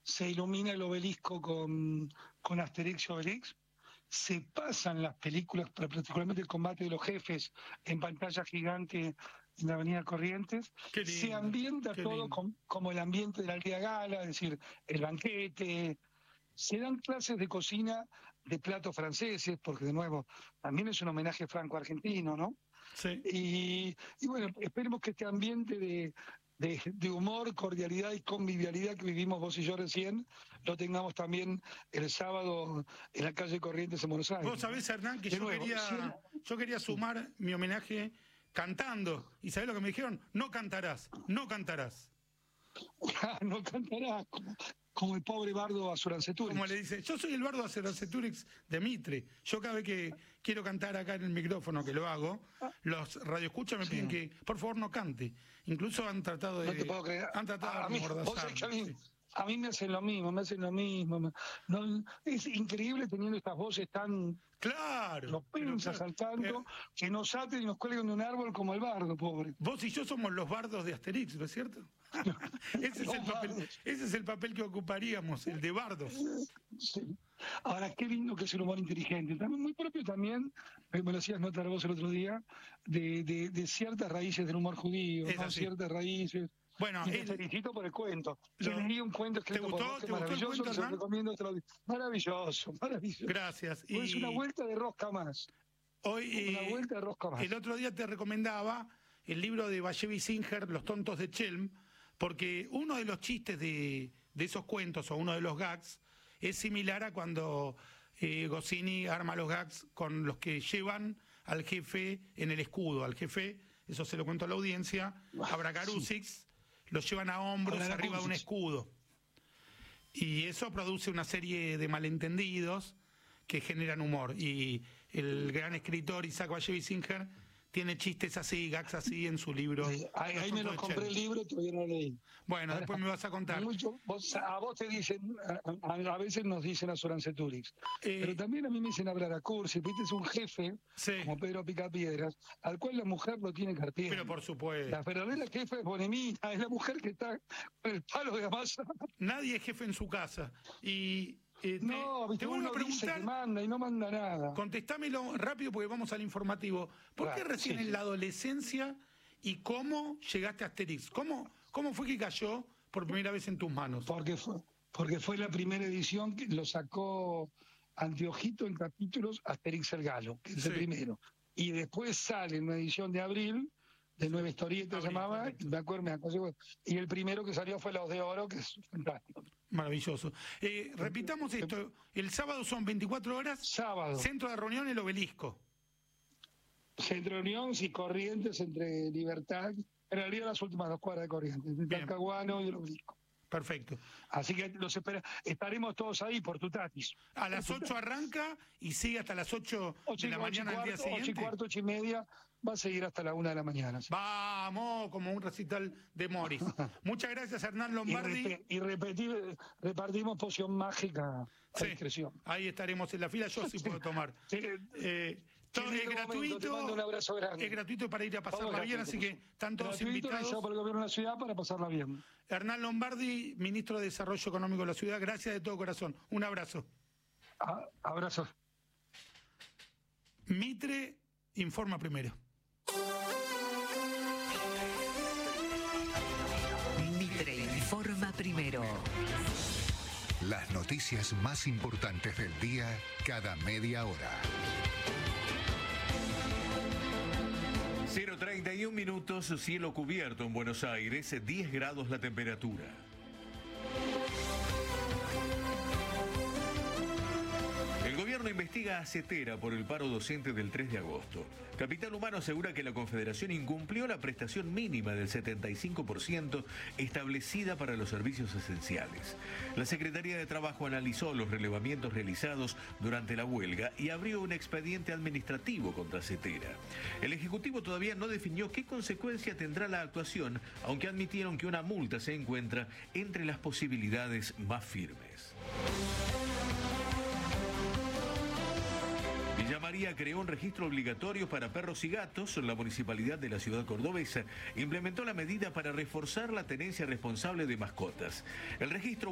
se ilumina el obelisco con Asterix y Obelix, se pasan las películas, particularmente el combate de los jefes, en pantalla gigante en la Avenida Corrientes. Qué lindo, se ambienta qué todo lindo. como el ambiente de la aldea gala, es decir, el banquete. Se dan clases de cocina de platos franceses, porque de nuevo, también es un homenaje franco-argentino, ¿no? Sí. Y bueno, esperemos que este ambiente de humor, cordialidad y convivialidad que vivimos vos y yo recién, lo tengamos también el sábado en la calle Corrientes en Buenos Aires. Vos sabés, Hernán, que De nuevo, yo quería sumar mi homenaje cantando. ¿Y sabés lo que me dijeron? No cantarás, no cantarás. no cantará como el pobre bardo Azuranceturix. Como le dice, yo soy el bardo Azuranceturix de Mitre. Yo cada vez que quiero cantar acá en el micrófono, que lo hago, los radioescuchas me piden que por favor no cante. Incluso han tratado de... No te puedo creer. Han tratado de amordazarme. A mí me hacen lo mismo, No, es increíble teniendo estas voces tan... Claro. Los pensas al tanto, que nos aten y nos cuelguen de un árbol como el bardo, pobre. Vos y yo somos los bardos de Asterix, ¿no es cierto? Ese es el papel que ocuparíamos, el de bardos. Sí. Ahora, qué lindo que es el humor inteligente. También muy propio también, me lo hacías notar vos el otro día, de ciertas raíces del humor judío, ¿no? Ciertas raíces. Bueno, y te felicito por el cuento. Yo leí un cuento escrito por vos, ¿Te gustó el cuento, que se lo recomiendo. Maravilloso. Gracias. Y... es una vuelta de rosca más. Una vuelta de rosca más. El otro día te recomendaba el libro de Bashevis Singer, Los tontos de Chelm, porque uno de los chistes de esos cuentos, o uno de los gags, es similar a cuando Goscinny arma los gags con los que llevan al jefe en el escudo. Al jefe, eso se lo cuento a la audiencia, a Bragarusix, lo llevan a hombros arriba de un escudo. Y eso produce una serie de malentendidos que generan humor. Y el gran escritor Isaac Bashevis Singer tiene chistes así, gags así en su libro. Sí, ahí me lo compré el libro y todavía no lo leí. Bueno, después me vas a contar. A vos te dicen, a veces nos dicen Azuranceturix, pero también a mí me dicen hablar a Cursi, viste, es un jefe, como Pedro Picapiedras, al cual la mujer lo tiene carpiendo. Pero por supuesto. La verdadera jefe es Bonemita, es la mujer que está con el palo de la masa. Nadie es jefe en su casa. Y... no, te vuelvo a preguntar, que manda y no manda nada. Contestámelo rápido porque vamos al informativo. ¿Por qué recién en la adolescencia y cómo llegaste a Asterix? ¿Cómo fue que cayó por primera vez en tus manos? Porque fue la primera edición que lo sacó Anteojito en capítulos Asterix el Galo, que es el primero. Y después sale en una edición de abril, de 9 historietas se llamaba, me acuerdo, y el primero que salió fue Los de Oro, que es fantástico. Maravilloso. Repitamos esto, el sábado son 24 horas, sábado. Centro de reunión El Obelisco. Centro de reunión y Corrientes entre Libertad, en realidad las últimas 2 cuadras de Corrientes, entre Talcahuano y El Obelisco. Perfecto. Así que estaremos todos ahí por Tutatis. A las 8 arranca y sigue hasta las 8 de la mañana al día siguiente. 8 y cuarto, 8 y media, va a seguir hasta la 1 de la mañana. ¿Sí? Vamos, como un recital de Morris. Muchas gracias, Hernán Lombardi. Y repartimos poción mágica a discreción. Ahí estaremos en la fila, yo sí puedo tomar. Todo es gratuito. Te mando un abrazo grande. Es gratuito para ir a pasarla bien, así que están todos invitados. Por el gobierno de la ciudad para pasarla bien. Hernán Lombardi, ministro de Desarrollo Económico de la ciudad, gracias de todo corazón. Un abrazo. Abrazo. Mitre informa primero. Mitre informa primero. Las noticias más importantes del día cada media hora. 0:31 minutos, cielo cubierto en Buenos Aires, 10 grados la temperatura. El gobierno investiga a CETERA por el paro docente del 3 de agosto. Capital Humano asegura que la Confederación incumplió la prestación mínima del 75% establecida para los servicios esenciales. La Secretaría de Trabajo analizó los relevamientos realizados durante la huelga y abrió un expediente administrativo contra CETERA. El Ejecutivo todavía no definió qué consecuencia tendrá la actuación, aunque admitieron que una multa se encuentra entre las posibilidades más firmes. Villa María creó un registro obligatorio para perros y gatos. La municipalidad de la ciudad cordobesa implementó la medida para reforzar la tenencia responsable de mascotas. El registro